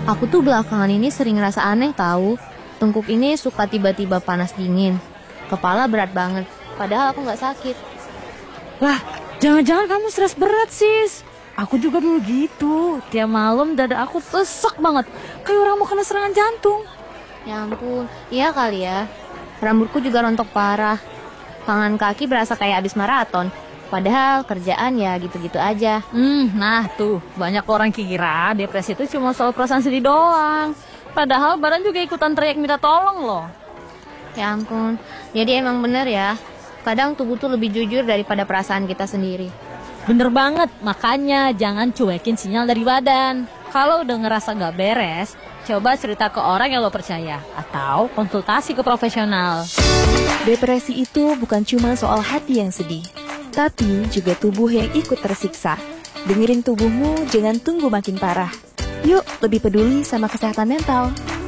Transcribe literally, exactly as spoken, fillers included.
Aku tuh belakangan ini sering ngerasa aneh tahu. Tengkuk ini suka tiba-tiba panas dingin. Kepala berat banget, padahal aku nggak sakit. Wah, jangan-jangan kamu stres berat, sis. Aku juga dulu gitu. Tiap malam dada aku sesek banget, kayak orang mau kena serangan jantung. Ya ampun, iya kali ya. Rambutku juga rontok parah. Tangan kaki berasa kayak abis maraton. Padahal kerjaan ya gitu-gitu aja. Hmm, nah tuh, banyak orang kira depresi itu cuma soal perasaan sedih doang. Padahal badan juga ikutan teriak minta tolong loh. Ya ampun, jadi emang bener ya. Kadang tubuh tuh lebih jujur daripada perasaan kita sendiri. Bener banget, makanya jangan cuekin sinyal dari badan. Kalau udah ngerasa gak beres, coba cerita ke orang yang lo percaya. Atau konsultasi ke profesional. Depresi itu bukan cuma soal hati yang sedih, tapi juga tubuh yang ikut tersiksa. Dengerin tubuhmu, jangan tunggu makin parah. Yuk, lebih peduli sama kesehatan mental.